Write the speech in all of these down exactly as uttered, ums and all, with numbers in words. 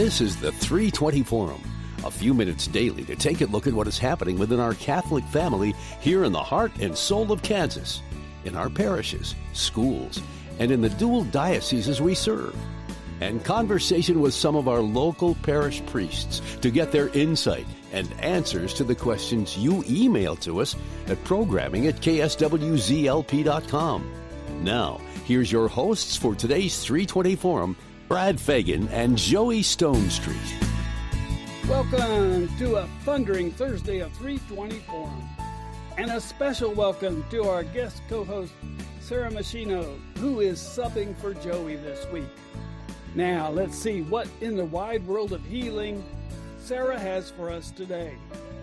This is the three twenty Forum, a few minutes daily to take a look at what is happening within our Catholic family here in the heart and soul of Kansas, in our parishes, schools, and in the dual dioceses we serve. And conversation with some of our local parish priests to get their insight and answers to the questions you email to us at programming at k s w z l p dot com. Now, here's your hosts for today's three twenty Forum, Brad Fagan and Joey Stone Street. Welcome to a thundering Thursday of three twenty Forum. And a special welcome to our guest co-host, Sarah Machino, who is subbing for Joey this week. Now, let's see what in the wide world of healing Sarah has for us today.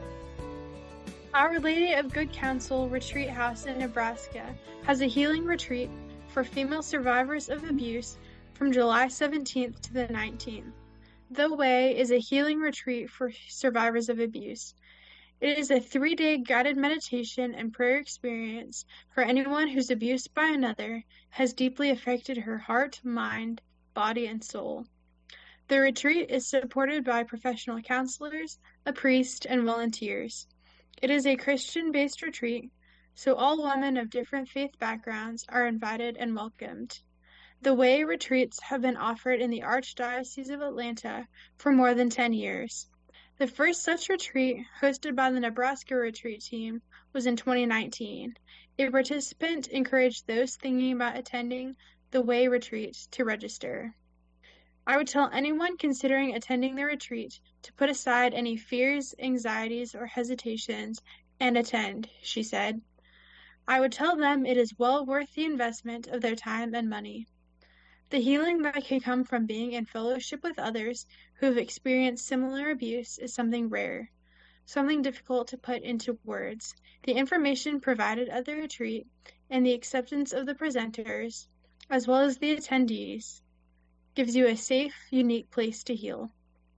Our Lady of Good Counsel Retreat House in Nebraska has a healing retreat for female survivors of abuse from July seventeenth to the nineteenth. The Way is a healing retreat for survivors of abuse. It is a three-day guided meditation and prayer experience for anyone whose abuse by another has deeply affected her heart, mind, body, and soul. The retreat is supported by professional counselors, a priest, and volunteers. It is a Christian-based retreat, so all women of different faith backgrounds are invited and welcomed. The Way retreats have been offered in the Archdiocese of Atlanta for more than ten years. The first such retreat, hosted by the Nebraska retreat team, was in twenty nineteen. A participant encouraged those thinking about attending the Way retreat to register. I would tell anyone considering attending the retreat to put aside any fears, anxieties, or hesitations and attend, she said. I would tell them it is well worth the investment of their time and money. The healing that can come from being in fellowship with others who have experienced similar abuse is something rare, something difficult to put into words. The information provided at the retreat and the acceptance of the presenters, as well as the attendees, gives you a safe, unique place to heal.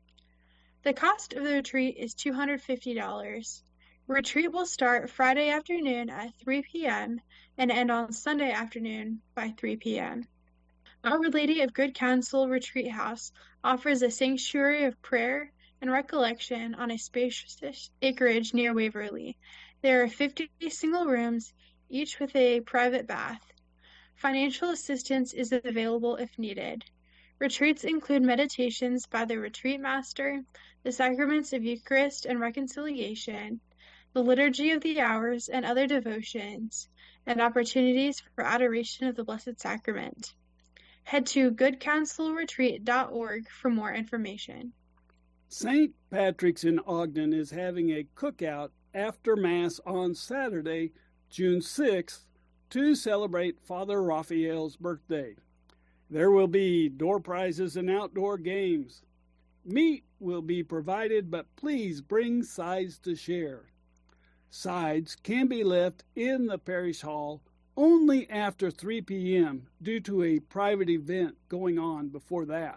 The cost of the retreat is two hundred fifty dollars. Retreat will start Friday afternoon at three p.m. and end on Sunday afternoon by three p.m. Our Lady of Good Counsel Retreat House offers a sanctuary of prayer and recollection on a spacious acreage near Waverly. There are fifty single rooms, each with a private bath. Financial assistance is available if needed. Retreats include meditations by the retreat master, the sacraments of Eucharist and reconciliation, the liturgy of the hours and other devotions, and opportunities for adoration of the Blessed Sacrament. Head to good counsel retreat dot org for more information. Saint Patrick's in Ogden is having a cookout after Mass on Saturday, June sixth, to celebrate Father Raphael's birthday. There will be door prizes and outdoor games. Meat will be provided, but please bring sides to share. Sides can be left in the parish hall only after three p.m. due to a private event going on before that.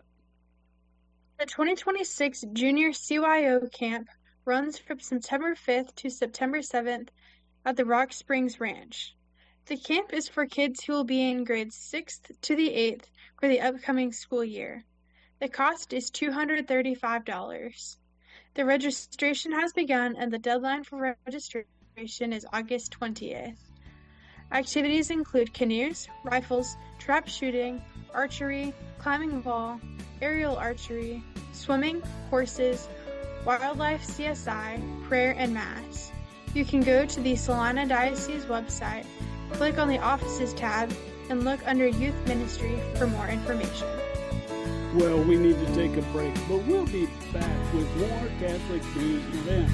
The twenty twenty-six Junior C Y O Camp runs from September fifth to September seventh at the Rock Springs Ranch. The camp is for kids who will be in grades sixth to the eighth for the upcoming school year. The cost is two hundred thirty-five dollars. The registration has begun and the deadline for registration is August twentieth. Activities include canoes, rifles, trap shooting, archery, climbing wall, aerial archery, swimming, horses, wildlife C S I, prayer, and mass. You can go to the Salina Diocese website, click on the Offices tab, and look under Youth Ministry for more information. Well, we need to take a break, but we'll be back with more Catholic news and events.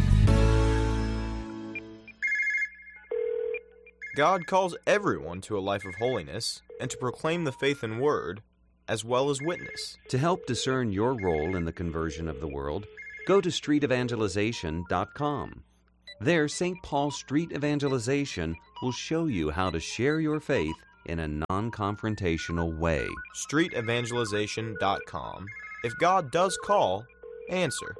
God calls everyone to a life of holiness and to proclaim the faith and word, as well as witness. To help discern your role in the conversion of the world, go to street evangelization dot com. There, Saint Paul Street Evangelization will show you how to share your faith in a non-confrontational way. street evangelization dot com. If God does call, answer.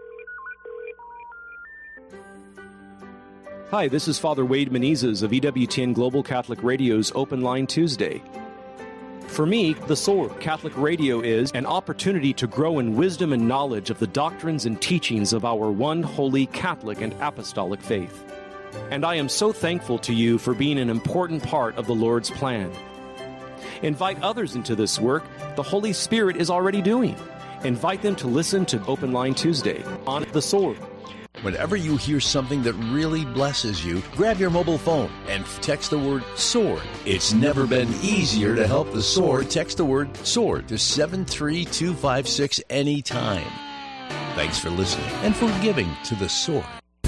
Hi, this is Father Wade Menezes of E W T N Global Catholic Radio's Open Line Tuesday. For me, The Sword Catholic Radio is an opportunity to grow in wisdom and knowledge of the doctrines and teachings of our one holy Catholic and apostolic faith. And I am so thankful to you for being an important part of the Lord's plan. Invite others into this work the Holy Spirit is already doing. Invite them to listen to Open Line Tuesday on The Sword. Whenever you hear something that really blesses you, grab your mobile phone and text the word SWORD. It's never been easier to help the SWORD. Text the word SWORD to seven three two five six anytime. Thanks for listening and for giving to the SWORD.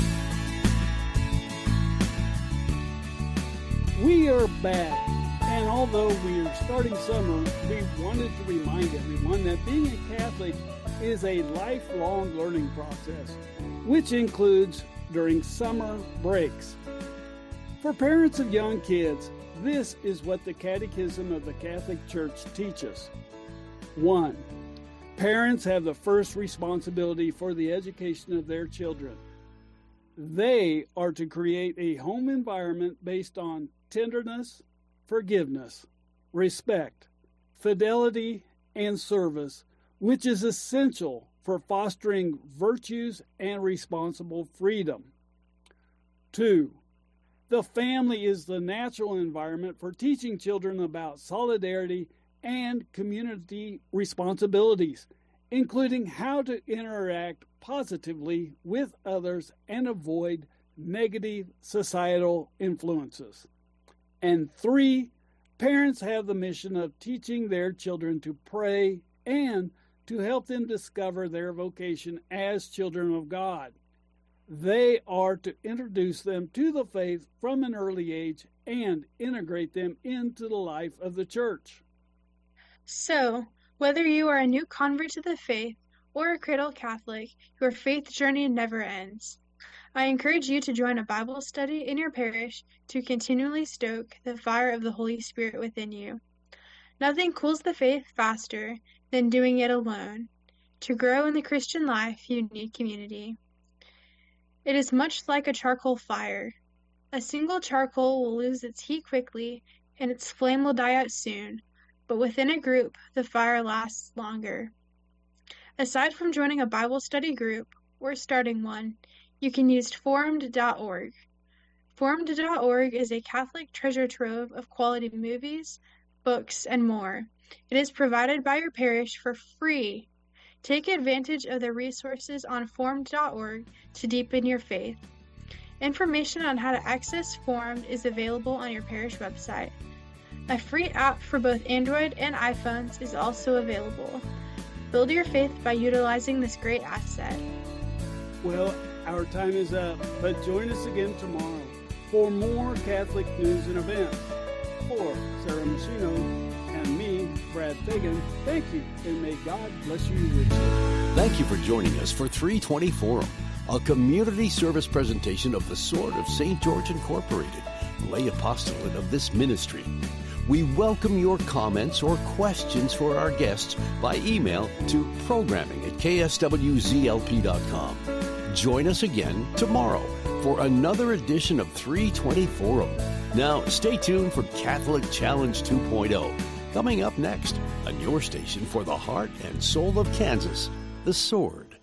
We are back, and although we are starting summer, we wanted to remind everyone that being a Catholic is a lifelong learning process, which includes during summer breaks. For parents of young kids, this is what the Catechism of the Catholic Church teaches. One, parents have the first responsibility for the education of their children. They are to create a home environment based on tenderness, forgiveness, respect, fidelity, and service, which is essential for fostering virtues and responsible freedom. Two, the family is the natural environment for teaching children about solidarity and community responsibilities, including how to interact positively with others and avoid negative societal influences. And three, parents have the mission of teaching their children to pray and to help them discover their vocation as children of God. They are to introduce them to the faith from an early age and integrate them into the life of the church. So, whether you are a new convert to the faith or a cradle Catholic, your faith journey never ends. I encourage you to join a Bible study in your parish to continually stoke the fire of the Holy Spirit within you. Nothing cools the faith faster than doing it alone. To grow in the Christian life, you need community. It is much like a charcoal fire. A single charcoal will lose its heat quickly, and its flame will die out soon, but within a group, the fire lasts longer. Aside from joining a Bible study group or starting one, you can use formed dot org. formed dot org is a Catholic treasure trove of quality movies, books, and more. It is provided by your parish for free. Take advantage of the resources on formed dot org to deepen your faith. Information on how to access Formed is available on your parish website. A free app for both Android and iPhones is also available. Build your faith by utilizing this great asset. Well, our time is up, but join us again tomorrow for more Catholic news and events. For Sarah Machino and me, Brad Fagan, thank you, and may God bless you richly. Thank you for joining us for three twenty Forum, a community service presentation of the Sword of Saint George Incorporated, lay apostolate of this ministry. We welcome your comments or questions for our guests by email to programming at k s w z l p dot com. Join us again tomorrow for another edition of three twenty Forum. Now, stay tuned for Catholic Challenge two point oh, coming up next on your station for the heart and soul of Kansas, The Sword.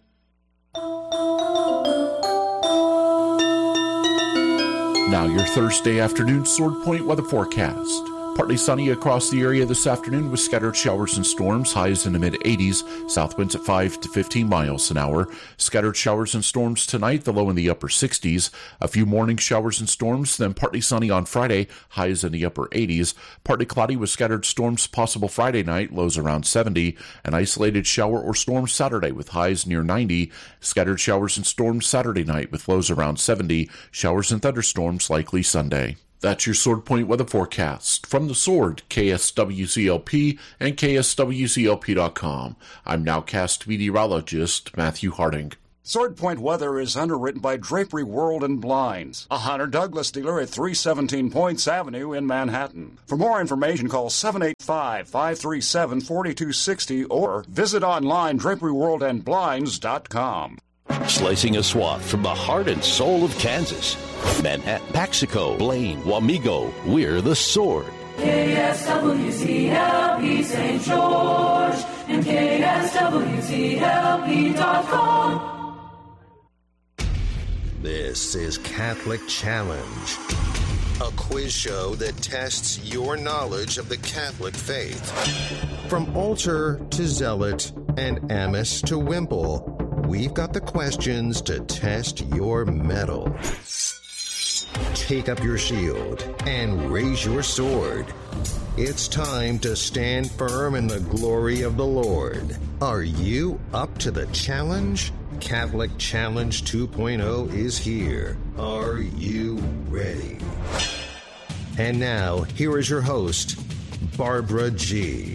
Now your Thursday afternoon Sword Point weather forecast. Partly sunny across the area this afternoon with scattered showers and storms, highs in the mid-eighties, south winds at five to fifteen miles an hour. Scattered showers and storms tonight, the low in the upper sixties. A few morning showers and storms, then partly sunny on Friday, highs in the upper eighties. Partly cloudy with scattered storms possible Friday night, lows around seventy. An isolated shower or storm Saturday with highs near ninety. Scattered showers and storms Saturday night with lows around seventy. Showers and thunderstorms likely Sunday. That's your Sword Point weather forecast. From the Sword, K S W C L P and K S W C L P dot com. I'm nowcast meteorologist Matthew Harding. Sword Point weather is underwritten by Drapery World and Blinds, a Hunter Douglas dealer at three seventeen Points Avenue in Manhattan. For more information, call seven eight five, five three seven, four two six zero or visit online drapery world and blinds dot com. Slicing a swath from the heart and soul of Kansas. Manhattan, Paxico, Blaine, Wamego, we're the Sword. K S W C L P Saint George and K S W C L P dot com. This is Catholic Challenge, a quiz show that tests your knowledge of the Catholic faith. From altar to zealot and amice to wimple, we've got the questions to test your mettle. Take up your shield and raise your sword. It's time to stand firm in the glory of the Lord. Are you up to the challenge? Catholic Challenge two point oh is here. Are you ready? And now, here is your host, Barbara G.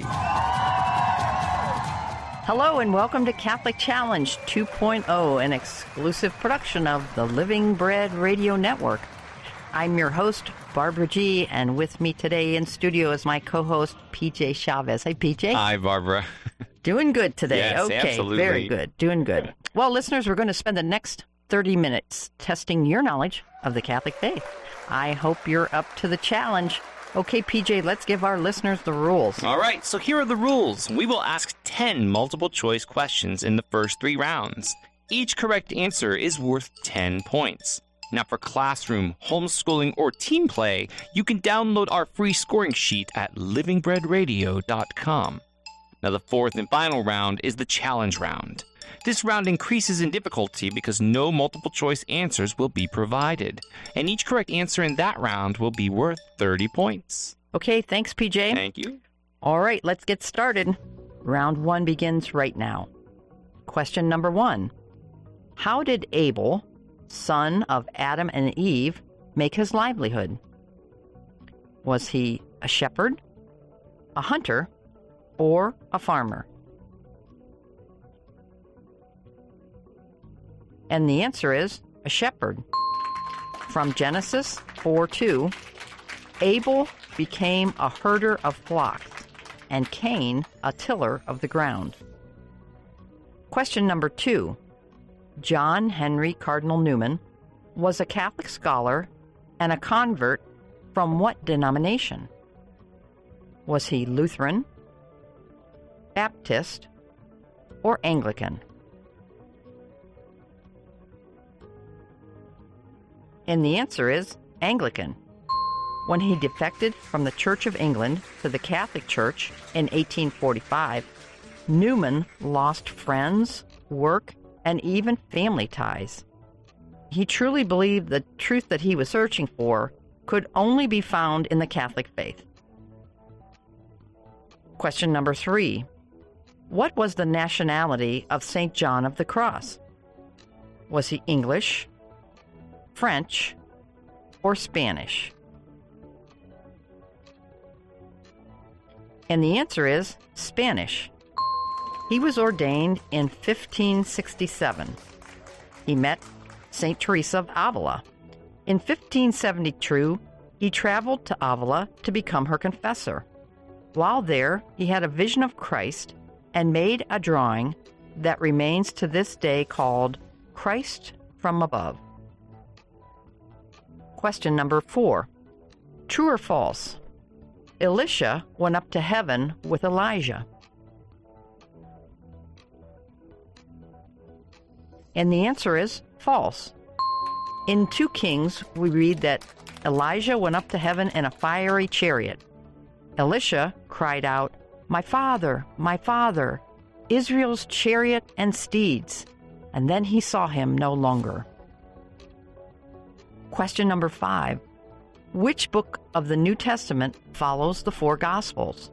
Hello and welcome to Catholic Challenge two point oh, an exclusive production of the Living Bread Radio Network. I'm your host, Barbara G., and with me today in studio is my co-host, P J Chavez. Hey, P J. Hi, Barbara. Doing good today. Yes, okay, absolutely. Very good. Doing good. Well, listeners, we're going to spend the next thirty minutes testing your knowledge of the Catholic faith. I hope you're up to the challenge. Okay, P J, let's give our listeners the rules. All right, so here are the rules. We will ask ten multiple-choice questions in the first three rounds. Each correct answer is worth ten points. Now, for classroom, homeschooling, or team play, you can download our free scoring sheet at living bread radio dot com. Now, the fourth and final round is the challenge round. This round increases in difficulty because no multiple-choice answers will be provided, and each correct answer in that round will be worth thirty points. Okay, thanks, P J. Thank you. All right, let's get started. Round one begins right now. Question number one. How did Abel, son of Adam and Eve, make his livelihood? Was he a shepherd, a hunter, or a farmer? And the answer is a shepherd. From Genesis four two, Abel became a herder of flocks, and Cain a tiller of the ground. Question number two. John Henry Cardinal Newman was a Catholic scholar and a convert from what denomination? Was he Lutheran, Baptist, or Anglican? And the answer is Anglican. When he defected from the Church of England to the Catholic Church in eighteen forty-five, Newman lost friends, work, and even family ties. He truly believed the truth that he was searching for could only be found in the Catholic faith. Question number three. What was the nationality of Saint John of the Cross? Was he English, French, or Spanish? And the answer is Spanish. He was ordained in fifteen sixty-seven. He met Saint Teresa of Avila. In fifteen seventy-two, he traveled to Avila to become her confessor. While there, he had a vision of Christ and made a drawing that remains to this day called Christ from Above. Question number four. True or false? Elisha went up to heaven with Elijah. And the answer is false. In two Kings, we read that Elijah went up to heaven in a fiery chariot. Elisha cried out, "My father, my father, Israel's chariot and steeds." And then he saw him no longer. Question number five. Which book of the New Testament follows the four Gospels?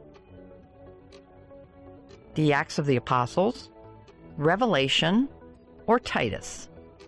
The Acts of the Apostles, Revelation, or Titus?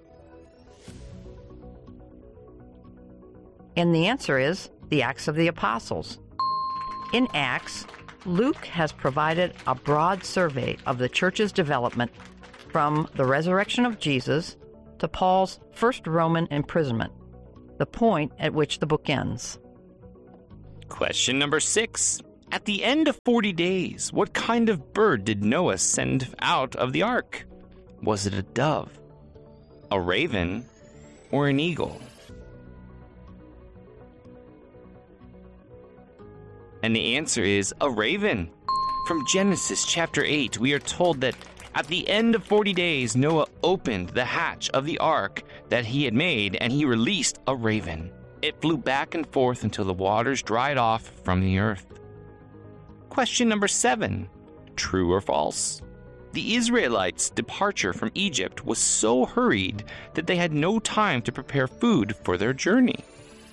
And the answer is the Acts of the Apostles. In Acts, Luke has provided a broad survey of the church's development from the resurrection of Jesus to Paul's first Roman imprisonment, the point at which the book ends. Question number six. At the end of forty days, what kind of bird did Noah send out of the ark? Was it a dove, a raven, or an eagle? And the answer is a raven. From Genesis chapter eight, we are told that at the end of forty days, Noah opened the hatch of the ark that he had made, and he released a raven. It flew back and forth until the waters dried off from the earth. Question number seven. True or false? The Israelites' departure from Egypt was so hurried that they had no time to prepare food for their journey.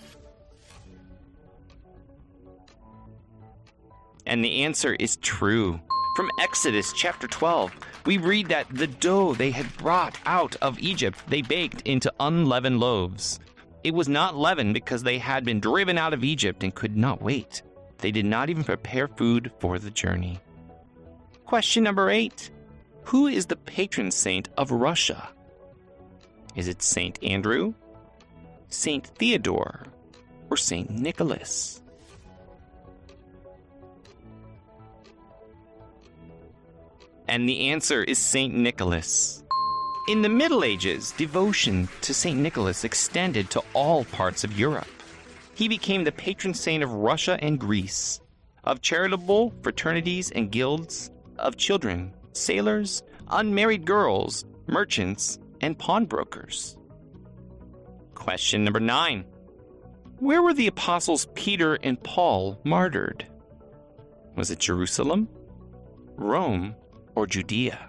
And the answer is true. From Exodus chapter twelve, we read that the dough they had brought out of Egypt they baked into unleavened loaves. It was not leavened because they had been driven out of Egypt and could not wait. They did not even prepare food for the journey. Question number eight. Who is the patron saint of Russia? Is it Saint Andrew, Saint Theodore, or Saint Nicholas? And the answer is Saint Nicholas. In the Middle Ages, devotion to Saint Nicholas extended to all parts of Europe. He became the patron saint of Russia and Greece, of charitable fraternities and guilds, of children, sailors, unmarried girls, merchants, and pawnbrokers. Question number nine. Where were the apostles Peter and Paul martyred? Was it Jerusalem, Rome, or Judea?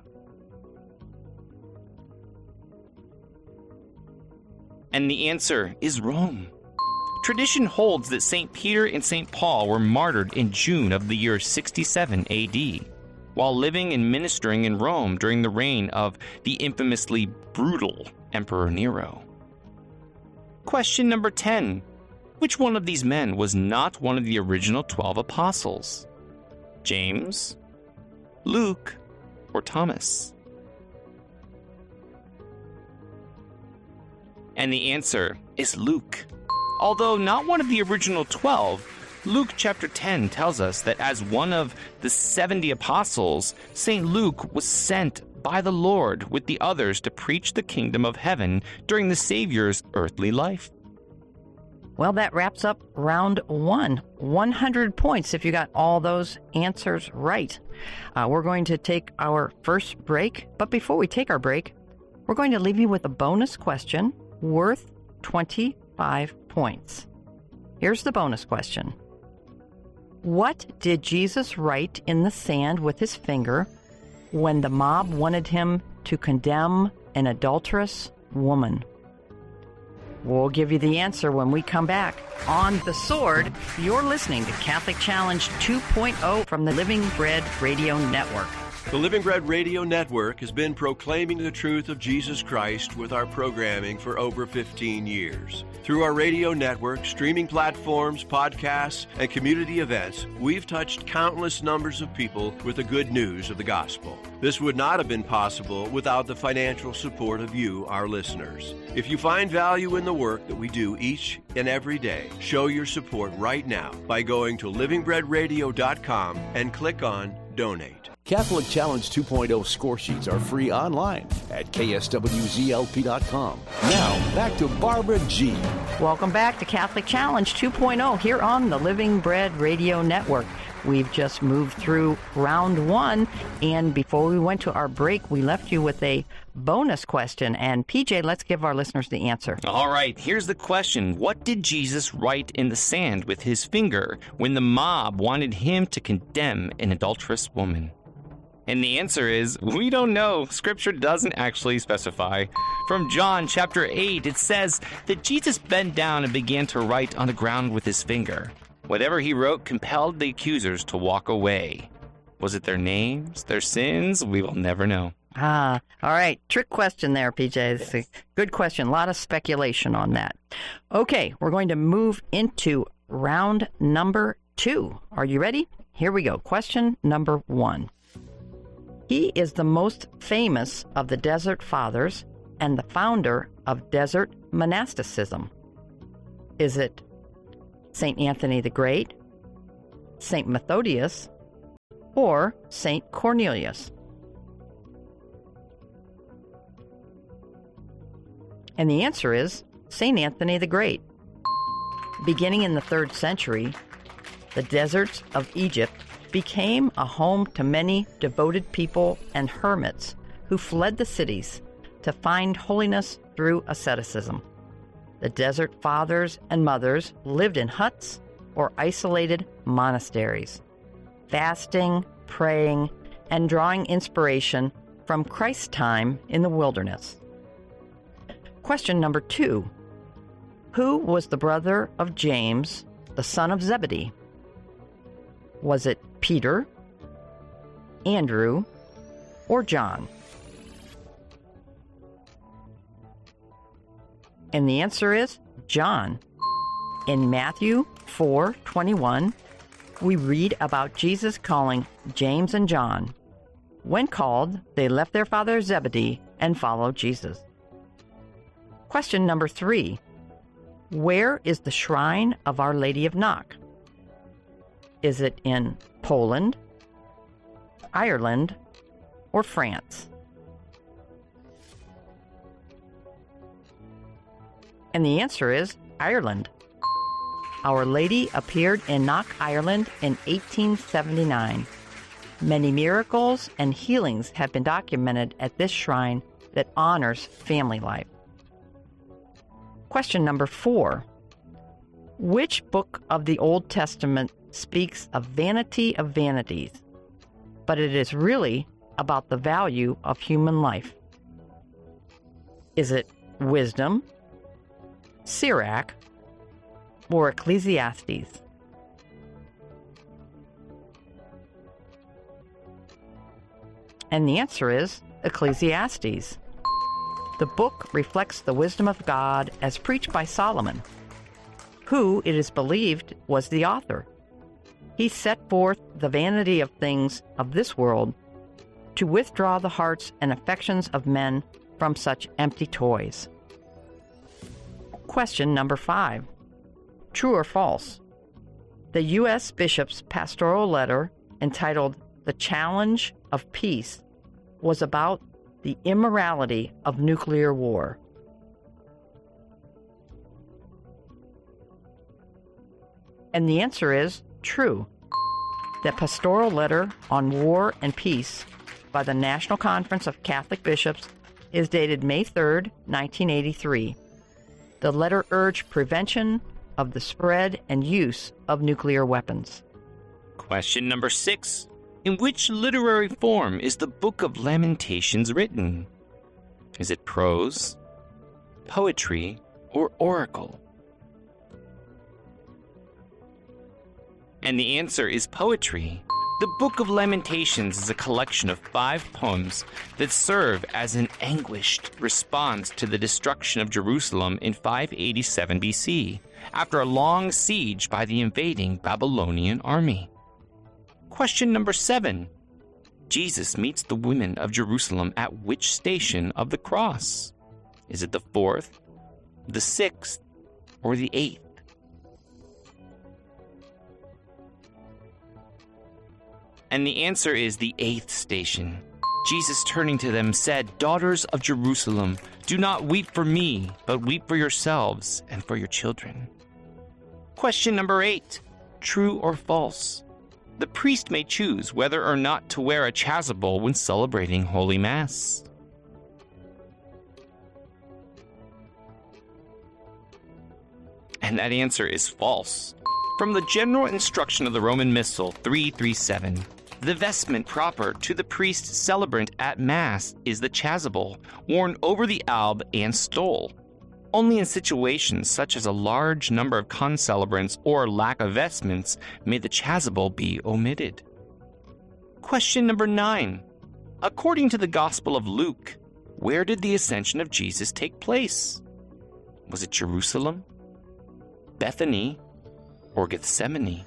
And the answer is Rome. Tradition holds that Saint Peter and Saint Paul were martyred in June of the year sixty-seven A D, while living and ministering in Rome during the reign of the infamously brutal Emperor Nero. Question number ten. Which one of these men was not one of the original twelve apostles? James, Luke, or Thomas? And the answer is Luke. Although not one of the original twelve, Luke chapter ten tells us that as one of the seventy apostles, Saint Luke was sent by the Lord with the others to preach the kingdom of heaven during the Savior's earthly life. Well, that wraps up round one. one hundred points if you got all those answers right. Uh, we're going to take our first break, but before we take our break, we're going to leave you with a bonus question worth twenty-five points. Here's the bonus question. What did Jesus write in the sand with his finger when the mob wanted him to condemn an adulterous woman? We'll give you the answer when we come back. On The Sword, you're listening to Catholic Challenge two point oh from the Living Bread Radio Network. The Living Bread Radio Network has been proclaiming the truth of Jesus Christ with our programming for over fifteen years. Through our radio network, streaming platforms, podcasts, and community events, we've touched countless numbers of people with the good news of the gospel. This would not have been possible without the financial support of you, our listeners. If you find value in the work that we do each and every day, show your support right now by going to living bread radio dot com and click on Donate. Catholic Challenge two point oh score sheets are free online at K S W Z L P dot com. Now, back to Barbara G. Welcome back to Catholic Challenge two point oh here on the Living Bread Radio Network. We've just moved through round one, and before we went to our break, we left you with a bonus question. And P J, let's give our listeners the answer. All right, here's the question. What did Jesus write in the sand with his finger when the mob wanted him to condemn an adulterous woman? And the answer is, we don't know. Scripture doesn't actually specify. From John chapter eight, it says that Jesus bent down and began to write on the ground with his finger. Whatever he wrote compelled the accusers to walk away. Was it their names, their sins? We will never know. Ah, all right. Trick question there, P J. It's a good question. A lot of speculation on that. Okay, we're going to move into round number two. Are you ready? Here we go. Question number one. He is the most famous of the Desert Fathers and the founder of desert monasticism. Is it Saint Anthony the Great, Saint Methodius, or Saint Cornelius? And the answer is Saint Anthony the Great. Beginning in the third century, the deserts of Egypt became a home to many devoted people and hermits who fled the cities to find holiness through asceticism. The desert fathers and mothers lived in huts or isolated monasteries, fasting, praying, and drawing inspiration from Christ's time in the wilderness. Question number two. Who was the brother of James, the son of Zebedee? Was it Peter, Andrew, or John? And the answer is John. In Matthew four twenty-one, we read about Jesus calling James and John. When called, they left their father Zebedee and followed Jesus. Question number three. Where is the shrine of Our Lady of Knock? Is it in Poland, Ireland, or France? And the answer is Ireland. Our Lady appeared in Knock, Ireland in eighteen seventy-nine. Many miracles and healings have been documented at this shrine that honors family life. Question number four. Which book of the Old Testament speaks of vanity of vanities, but it is really about the value of human life? Is it Wisdom, Sirach, or Ecclesiastes? And the answer is Ecclesiastes. The book reflects the wisdom of God as preached by Solomon, who it is believed was the author. He set forth the vanity of things of this world to withdraw the hearts and affections of men from such empty toys. Question number five. True or false? The U S Bishop's pastoral letter entitled The Challenge of Peace was about the immorality of nuclear war. And the answer is true. The pastoral letter on war and peace by the National Conference of Catholic Bishops is dated May third, nineteen eighty-three. The letter urged prevention of the spread and use of nuclear weapons. Question number six. In which literary form is the Book of Lamentations written? Is it prose, poetry, or oracle? And the answer is poetry. The Book of Lamentations is a collection of five poems that serve as an anguished response to the destruction of Jerusalem in five eighty-seven B C, after a long siege by the invading Babylonian army. Question number seven. Jesus meets the women of Jerusalem at which station of the cross? Is it the fourth, the sixth, or the eighth? And the answer is the eighth station. Jesus, turning to them, said, "Daughters of Jerusalem, do not weep for me, but weep for yourselves and for your children." Question number eight. True or false? The priest may choose whether or not to wear a chasuble when celebrating Holy Mass. And that answer is false. From the general instruction of the Roman Missal three thirty-seven, the vestment proper to the priest celebrant at Mass is the chasuble, worn over the alb and stole. Only in situations such as a large number of concelebrants or lack of vestments may the chasuble be omitted. Question number nine. According to the Gospel of Luke, where did the ascension of Jesus take place? Was it Jerusalem, Bethany, or Gethsemane?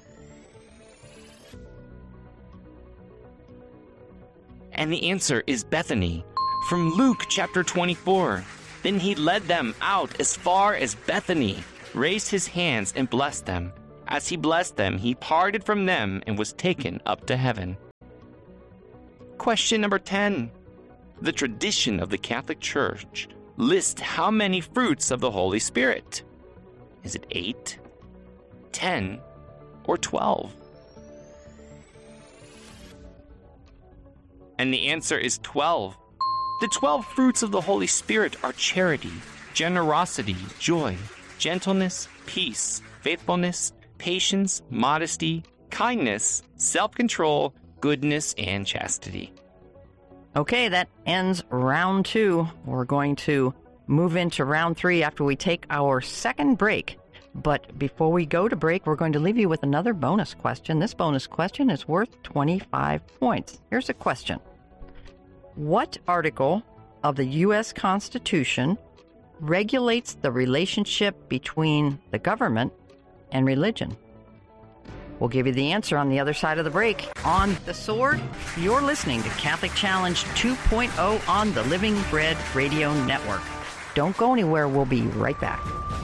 And the answer is Bethany. From Luke chapter twenty-four. Then he led them out as far as Bethany, raised his hands and blessed them. As he blessed them, he parted from them and was taken up to heaven. Question number ten. The tradition of the Catholic Church lists how many fruits of the Holy Spirit? Is it eight, ten, or twelve? And the answer is twelve. The twelve fruits of the Holy Spirit are charity, generosity, joy, gentleness, peace, faithfulness, patience, modesty, kindness, self-control, goodness, and chastity. Okay, that ends round two. We're going to move into round three after we take our second break. But before we go to break, we're going to leave you with another bonus question. This bonus question is worth twenty-five points. Here's a question. What article of the U S Constitution regulates the relationship between the government and religion? We'll give you the answer on the other side of the break. On The Sword, you're listening to Catholic Challenge two point oh on the Living Bread Radio Network. Don't go anywhere. We'll be right back.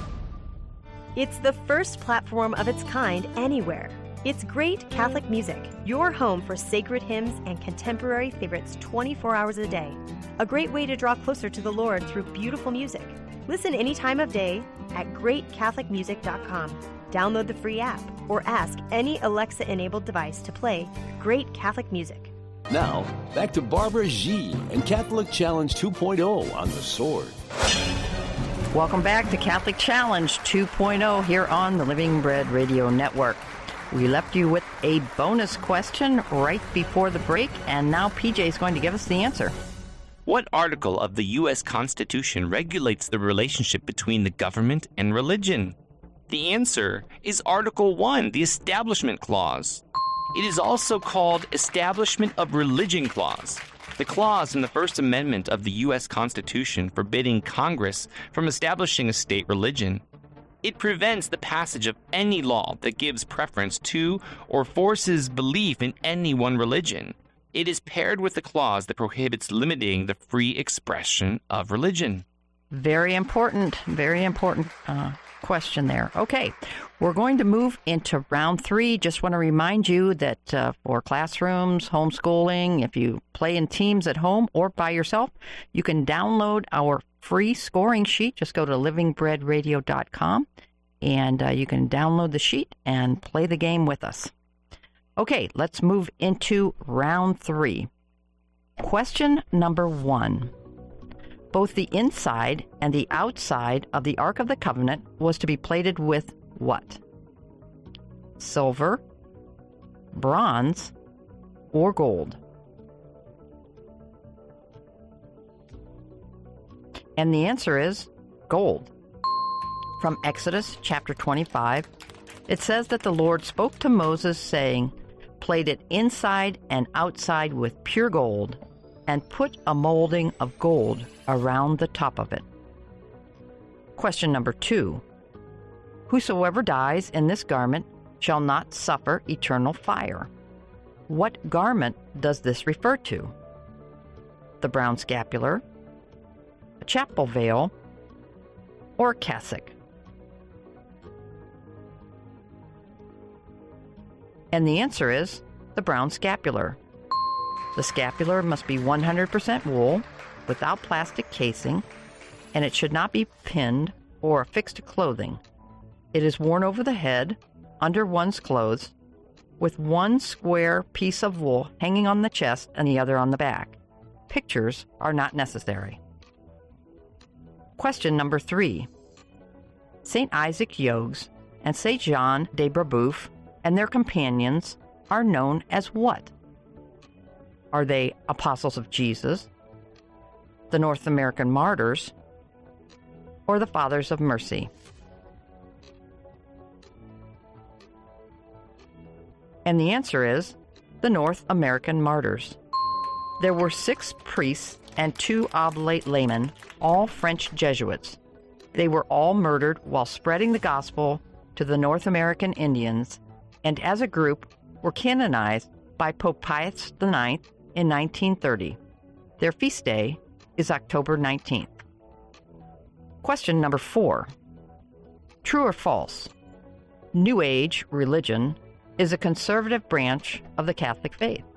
It's the first platform of its kind anywhere. It's Great Catholic Music, your home for sacred hymns and contemporary favorites twenty-four hours a day. A great way to draw closer to the Lord through beautiful music. Listen any time of day at great catholic music dot com. Download the free app or ask any Alexa-enabled device to play Great Catholic Music. Now, back to Barbara G. and Catholic Challenge two point oh on The Sword. Welcome back to Catholic Challenge two point oh here on the Living Bread Radio Network. We left you with a bonus question right before the break, and now P J is going to give us the answer. What article of the U S Constitution regulates the relationship between the government and religion? The answer is Article one, the Establishment Clause. It is also called Establishment of Religion Clause. The clause in the First Amendment of the U S Constitution forbidding Congress from establishing a state religion. It prevents the passage of any law that gives preference to or forces belief in any one religion. It is paired with a clause that prohibits limiting the free expression of religion. Very important, very important uh, question there. Okay, we're going to move into round three. Just want to remind you that uh, for classrooms, homeschooling, if you play in teams at home or by yourself, you can download our free scoring sheet. Just go to living bread radio dot com and uh, you can download the sheet and play the game with us. Okay, let's move into round three. Question number one. Both the inside and the outside of the Ark of the Covenant was to be plated with what? Silver, bronze, or gold? And the answer is gold. From Exodus chapter twenty-five, it says that the Lord spoke to Moses, saying, "Plate it inside and outside with pure gold, and put a molding of gold around the top of it." Question number two. Whosoever dies in this garment shall not suffer eternal fire. What garment does this refer to? The brown scapular, a chapel veil, or a cassock? And the answer is the brown scapular. The scapular must be one hundred percent wool, without plastic casing, and it should not be pinned or affixed to clothing. It is worn over the head, under one's clothes, with one square piece of wool hanging on the chest and the other on the back. Pictures are not necessary. Question number three. Saint Isaac Jogues and Saint John de Brebeuf and their companions are known as what? Are they apostles of Jesus, the North American martyrs, or the Fathers of Mercy? And the answer is the North American martyrs. There were six priests and two oblate laymen, all French Jesuits. They were all murdered while spreading the gospel to the North American Indians, and as a group were canonized by Pope Pius the ninth in nineteen thirty. Their feast day is October nineteenth. Question number four. True or false? New Age religion is a conservative branch of the Catholic faith.